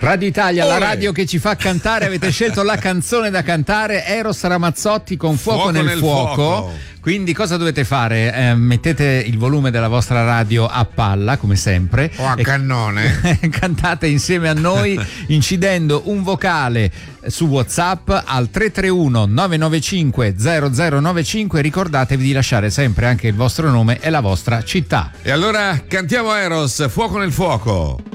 Radio Italia, la radio che ci fa cantare. Avete scelto la canzone da cantare, Eros Ramazzotti con Fuoco nel fuoco. Quindi cosa dovete fare? Mettete il volume della vostra radio a palla, come sempre, o a cannone. Cantate insieme a noi incidendo un vocale su WhatsApp al 331 995 0095. Ricordatevi di lasciare sempre anche il vostro nome e la vostra città. E allora cantiamo Eros, Fuoco nel fuoco.